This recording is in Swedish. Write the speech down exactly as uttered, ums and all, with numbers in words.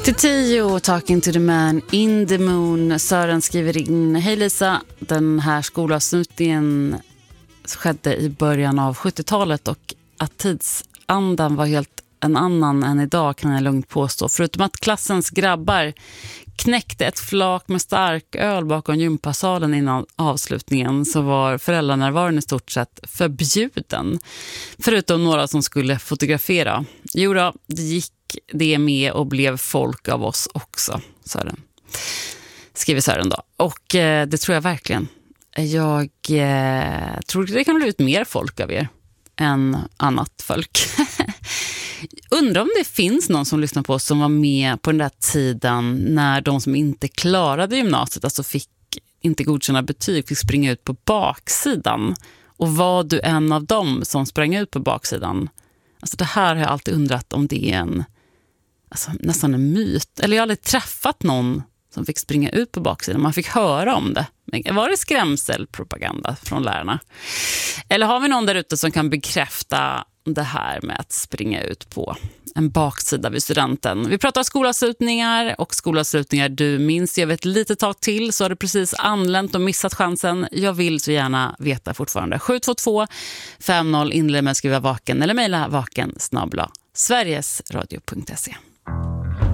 Till tio, Talking to the man in the moon. Sören skriver in: hej Lisa, den här skolavslutningen skedde i början av sjuttiotalet och att tidsandan var helt en annan än idag kan jag lugnt påstå. Förutom att klassens grabbar knäckte ett flak med stark öl bakom gympasalen innan avslutningen, så var föräldranärvaron i stort sett förbjuden. Förutom några som skulle fotografera. Jo då, det gick det med och blev folk av oss också, Sören. Skriver Sören då. Och eh, det tror jag verkligen. Jag eh, tror det kan bli ut mer folk av er än annat folk. Undrar om det finns någon som lyssnar på oss som var med på den där tiden när de som inte klarade gymnasiet, alltså fick inte godkänna betyg, fick springa ut på baksidan. Och var du en av dem som sprang ut på baksidan? Alltså det här har jag alltid undrat om det är en, alltså nästan en myt. Eller jag har aldrig träffat någon som fick springa ut på baksidan. Man fick höra om det. Men var det skrämselpropaganda från lärarna? Eller har vi någon där ute som kan bekräfta det här med att springa ut på en baksida vid studenten? Vi pratar skolavslutningar och skolavslutningar du minns. Jag vet lite tag till så har du precis anlänt och missat chansen. Jag vill så gärna veta fortfarande. sju två två fem noll inled med skriva vaken eller mejla vaken snabel-a sverigesradio punkt se.